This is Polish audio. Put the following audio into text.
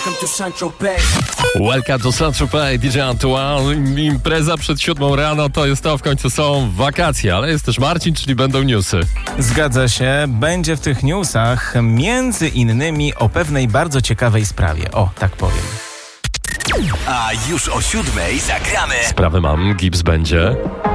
Welcome to Saint-Tropez, DJ Antoine. Impreza przed 7 rano, to jest to, w końcu są wakacje, ale jest też Marcin, czyli będą newsy. Zgadza się, będzie w tych newsach między innymi o pewnej bardzo ciekawej sprawie. O, tak powiem. A już o 7 zagramy. Sprawę mam, gips będzie.